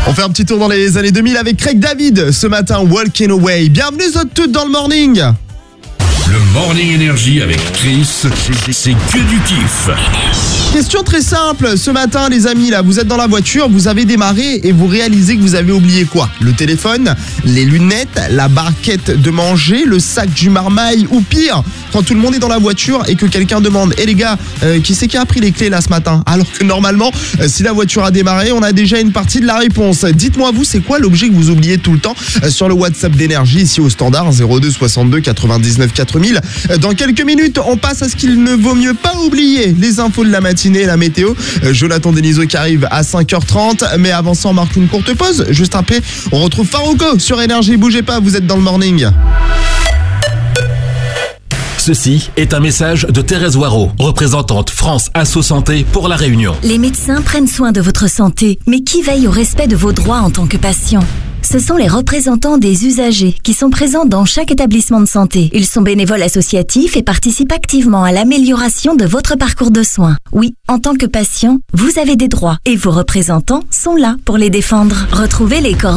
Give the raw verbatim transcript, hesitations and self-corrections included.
On fait un petit tour dans les années deux mille avec Craig David. Ce matin, Walking Away. Bienvenue toutes dans le morning. Le Morning Énergie avec Chris, c'est que du kiff. Question très simple, ce matin les amis, là, vous êtes dans la voiture, vous avez démarré et vous réalisez que vous avez oublié quoi? Le téléphone, les lunettes, la barquette de manger, le sac du marmaille ou pire, quand tout le monde est dans la voiture et que quelqu'un demande « Eh les gars, euh, qui c'est qui a pris les clés là ce matin ?» Alors que normalement, euh, si la voiture a démarré, on a déjà une partie de la réponse. Dites-moi vous, c'est quoi l'objet que vous oubliez tout le temps euh, sur le WhatsApp d'énergie ici au standard zéro deux soixante-deux quatre-vingt-dix-neuf quatre mille. Dans quelques minutes, on passe à ce qu'il ne vaut mieux pas oublier, les infos de la matinée, la météo. Jonathan Denisot qui arrive à cinq heures trente, mais avant ça on marque une courte pause. Juste après, on retrouve Farouko sur Énergie. Bougez pas, vous êtes dans le morning. Ceci est un message de Thérèse Waro, représentante France Asso Santé pour La Réunion. Les médecins prennent soin de votre santé, mais qui veille au respect de vos droits en tant que patient ? Ce sont les représentants des usagers qui sont présents dans chaque établissement de santé. Ils sont bénévoles associatifs et participent activement à l'amélioration de votre parcours de soins. Oui, en tant que patient, vous avez des droits et vos représentants sont là pour les défendre. Retrouvez les coordonnées